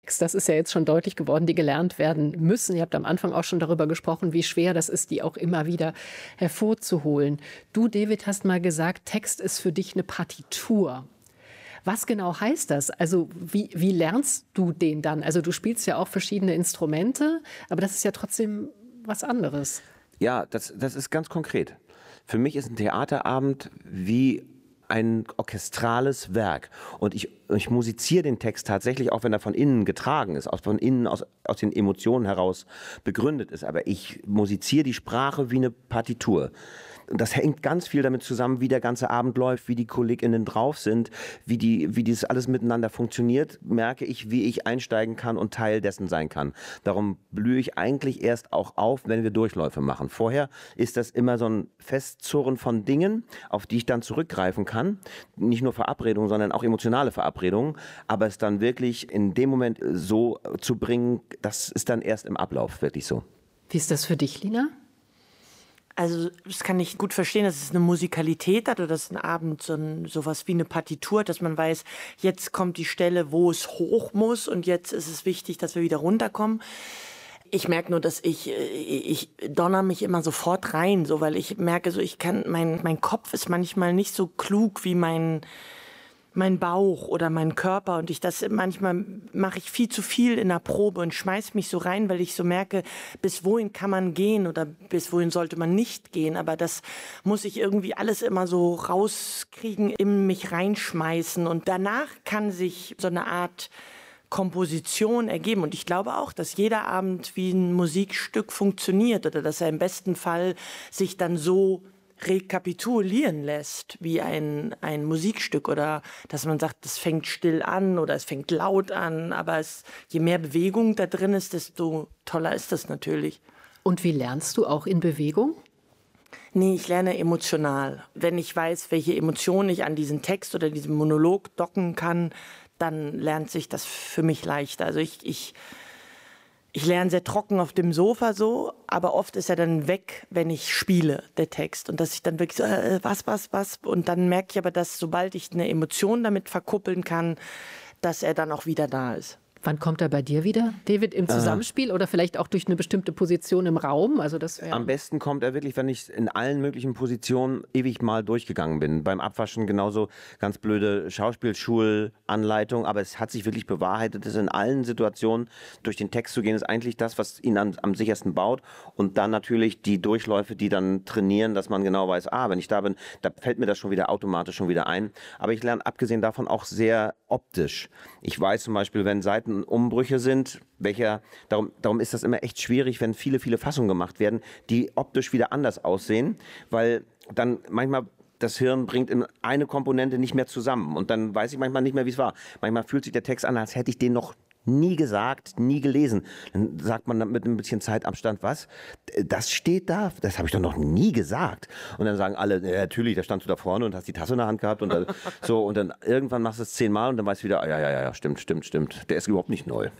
Text, das ist ja jetzt schon deutlich geworden, die gelernt werden müssen. Ihr habt am Anfang auch schon darüber gesprochen, wie schwer das ist, die auch immer wieder hervorzuholen. Du, David, hast mal gesagt, Text ist für dich eine Partitur. Was genau heißt das? Also wie lernst du den dann? Also du spielst ja auch verschiedene Instrumente, aber das ist ja trotzdem was anderes. Ja, das ist ganz konkret. Für mich ist ein Theaterabend wie ein orchestrales Werk. Und ich musiziere den Text tatsächlich, auch wenn er von innen getragen ist, von innen aus den Emotionen heraus begründet ist. Aber ich musiziere die Sprache wie eine Partitur. Und das hängt ganz viel damit zusammen, wie der ganze Abend läuft, wie die KollegInnen drauf sind, wie das alles miteinander funktioniert, merke ich, wie ich einsteigen kann und Teil dessen sein kann. Darum blühe ich eigentlich erst auch auf, wenn wir Durchläufe machen. Vorher ist das immer so ein Festzurren von Dingen, auf die ich dann zurückgreifen kann. Nicht nur Verabredungen, sondern auch emotionale Verabredungen. Aber es dann wirklich in dem Moment so zu bringen, das ist dann erst im Ablauf wirklich so. Wie ist das für dich, Lina? Also das kann ich gut verstehen, dass es eine Musikalität hat oder dass ein Abend sowas wie eine Partitur, dass man weiß, jetzt kommt die Stelle, wo es hoch muss und jetzt ist es wichtig, dass wir wieder runterkommen. Ich merke nur, dass ich donner mich immer sofort rein, so, weil ich merke, so mein Kopf ist manchmal nicht so klug wie mein Bauch oder mein Körper und manchmal mache ich viel zu viel in der Probe und schmeiß mich so rein, weil ich so merke, bis wohin kann man gehen oder bis wohin sollte man nicht gehen, aber das muss ich irgendwie alles immer so rauskriegen, in mich reinschmeißen und danach kann sich so eine Art Komposition ergeben und ich glaube auch, dass jeder Abend wie ein Musikstück funktioniert oder dass er im besten Fall sich dann so rekapitulieren lässt wie ein Musikstück oder dass man sagt, das fängt still an oder es fängt laut an, aber je mehr Bewegung da drin ist, desto toller ist das natürlich. Und wie lernst du auch in Bewegung? Nee, ich lerne emotional. Wenn ich weiß, welche Emotionen ich an diesen Text oder diesen Monolog docken kann, dann lernt sich das für mich leichter. Also ich lerne sehr trocken auf dem Sofa so, aber oft ist er dann weg, wenn ich spiele, der Text. Und dass ich dann wirklich so, was. Und dann merke ich aber, dass sobald ich eine Emotion damit verkuppeln kann, dass er dann auch wieder da ist. Wann kommt er bei dir wieder, David, im Zusammenspiel oder vielleicht auch durch eine bestimmte Position im Raum? Also am besten kommt er wirklich, wenn ich in allen möglichen Positionen ewig mal durchgegangen bin. Beim Abwaschen genauso ganz blöde Schauspielschulanleitung, aber es hat sich wirklich bewahrheitet, dass in allen Situationen durch den Text zu gehen, ist eigentlich das, was ihn am sichersten baut. Und dann natürlich die Durchläufe, die dann trainieren, dass man genau weiß, wenn ich da bin, da fällt mir das schon wieder automatisch schon wieder ein. Aber ich lerne abgesehen davon auch sehr optisch. Ich weiß zum Beispiel, wenn Seitenumbrüche sind, darum ist das immer echt schwierig, wenn viele Fassungen gemacht werden, die optisch wieder anders aussehen, weil dann manchmal das Hirn bringt in eine Komponente nicht mehr zusammen und dann weiß ich manchmal nicht mehr, wie es war. Manchmal fühlt sich der Text an, als hätte ich den noch nie gesagt, nie gelesen. Dann sagt man mit ein bisschen Zeitabstand, was? Das steht da, das habe ich doch noch nie gesagt. Und dann sagen alle, natürlich, da standst du da vorne und hast die Tasse in der Hand gehabt und so. Und dann irgendwann machst du es 10 Mal und dann weißt du wieder, ja, stimmt. Der ist überhaupt nicht neu.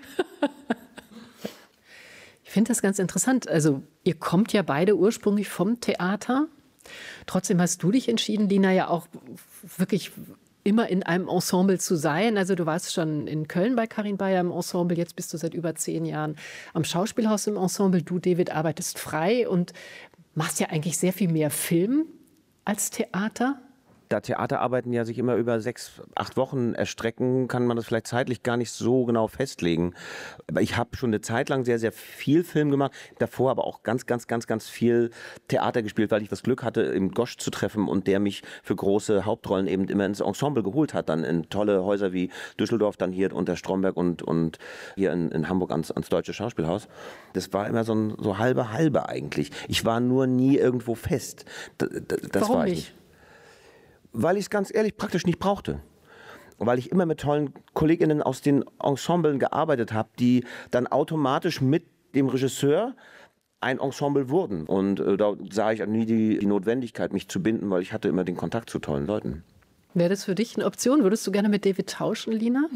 Ich finde das ganz interessant. Also ihr kommt ja beide ursprünglich vom Theater. Trotzdem hast du dich entschieden, Lina, ja auch wirklich immer in einem Ensemble zu sein. Also du warst schon in Köln bei Karin Bayer im Ensemble, jetzt bist du seit über 10 Jahren am Schauspielhaus im Ensemble. Du, David, arbeitest frei und machst ja eigentlich sehr viel mehr Film als Theater. Da Theaterarbeiten ja sich immer über 6, 8 Wochen erstrecken, kann man das vielleicht zeitlich gar nicht so genau festlegen. Aber ich habe schon eine Zeit lang sehr, sehr viel Film gemacht, davor aber auch ganz viel Theater gespielt, weil ich das Glück hatte, im Gosch zu treffen und der mich für große Hauptrollen eben immer ins Ensemble geholt hat, dann in tolle Häuser wie Düsseldorf, dann hier unter Stromberg und hier in Hamburg ans Deutsche Schauspielhaus. Das war immer so halbe eigentlich. Ich war nur nie irgendwo fest. Warum war ich nicht? Weil ich es ganz ehrlich praktisch nicht brauchte. Weil ich immer mit tollen KollegInnen aus den Ensemblen gearbeitet habe, die dann automatisch mit dem Regisseur ein Ensemble wurden. Und da sah ich nie die Notwendigkeit, mich zu binden, weil ich hatte immer den Kontakt zu tollen Leuten. Wäre das für dich eine Option? Würdest du gerne mit David tauschen, Lina?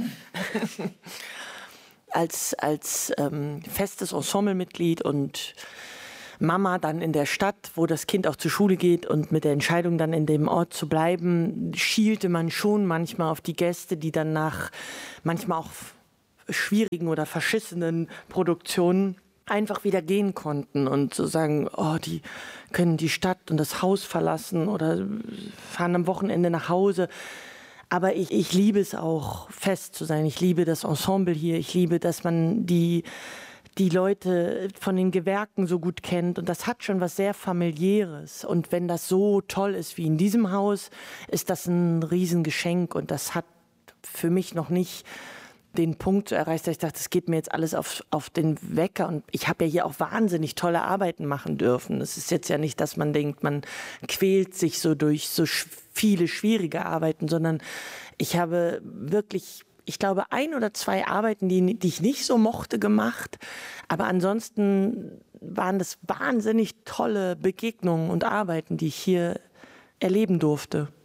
Als festes Ensemblemitglied und Mama dann in der Stadt, wo das Kind auch zur Schule geht und mit der Entscheidung dann in dem Ort zu bleiben, schielte man schon manchmal auf die Gäste, die dann manchmal auch schwierigen oder verschissenen Produktionen einfach wieder gehen konnten und so sagen, oh, die können die Stadt und das Haus verlassen oder fahren am Wochenende nach Hause. Aber ich liebe es auch, fest zu sein. Ich liebe das Ensemble hier. Ich liebe, dass man die Leute von den Gewerken so gut kennt. Und das hat schon was sehr Familiäres. Und wenn das so toll ist wie in diesem Haus, ist das ein Riesengeschenk. Und das hat für mich noch nicht den Punkt erreicht, dass ich dachte, das geht mir jetzt alles auf den Wecker. Und ich habe ja hier auch wahnsinnig tolle Arbeiten machen dürfen. Es ist jetzt ja nicht, dass man denkt, man quält sich so durch so viele schwierige Arbeiten, sondern ich habe wirklich, ich glaube, 1 oder 2 Arbeiten, die ich nicht so mochte, gemacht. Aber ansonsten waren das wahnsinnig tolle Begegnungen und Arbeiten, die ich hier erleben durfte.